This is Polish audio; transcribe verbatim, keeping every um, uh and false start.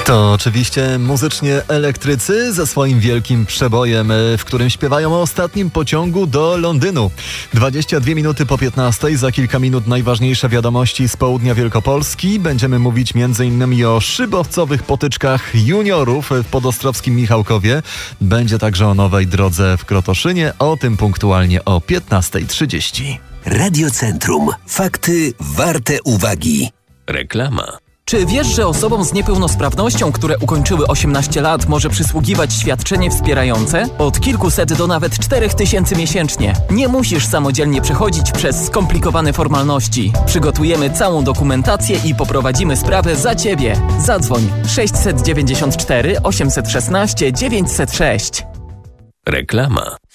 To oczywiście muzycznie Elektrycy ze swoim wielkim przebojem, w którym śpiewają o ostatnim pociągu do Londynu. dwadzieścia dwie minuty po piętnastej, za kilka minut najważniejsze wiadomości z południa Wielkopolski. Będziemy mówić między innymi o szybowcowych potyczkach juniorów w podostrowskim Michałkowie. Będzie także o nowej drodze w Krotoszynie, o tym punktualnie o piętnasta trzydzieści. Radiocentrum. Fakty warte uwagi. Reklama. Czy wiesz, że osobom z niepełnosprawnością, które ukończyły osiemnaście lat, może przysługiwać świadczenie wspierające? Od kilkuset do nawet czterech tysięcy miesięcznie. Nie musisz samodzielnie przechodzić przez skomplikowane formalności. Przygotujemy całą dokumentację i poprowadzimy sprawę za Ciebie. Zadzwoń sześćset dziewięćdziesiąt cztery osiemset szesnaście dziewięćset sześć. Reklama.